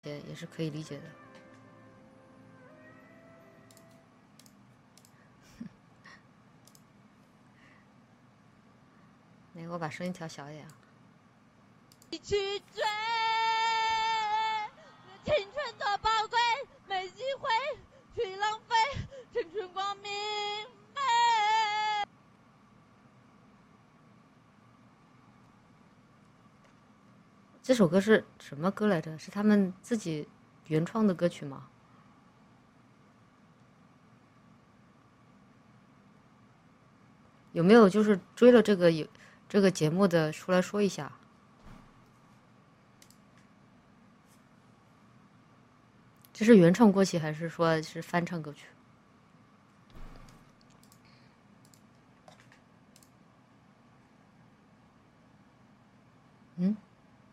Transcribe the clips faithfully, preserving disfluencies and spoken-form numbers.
也也是可以理解的。那个我把声音调小一点啊。 去追青春多宝贵，没机会去浪费青春光明媚。 这首歌是什么歌来着？是他们自己原创的歌曲吗？有没有就是追了这个有这个节目的出来说一下？这是原创歌曲还是说是翻唱歌曲？嗯。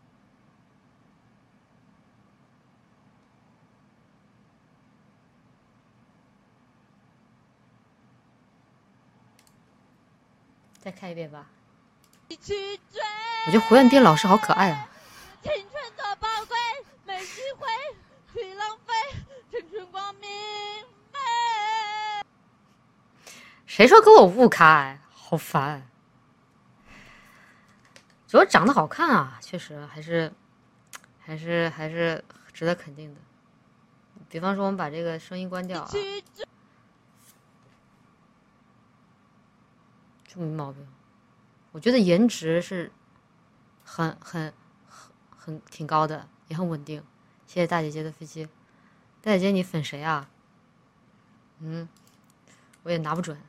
再看一遍吧。我觉得胡彦斌老师好可爱啊。 青春多宝贵，没机会去浪费青春光明媚。 谁说跟我误开？好烦。主要长得好看啊，确实还是还是还是值得肯定的。比方说，我们把这个声音关掉啊。这没毛病。我觉得颜值是很很很很挺高的，也很稳定。谢谢大姐姐的飞机。大姐姐，你粉谁啊？嗯，我也拿不准。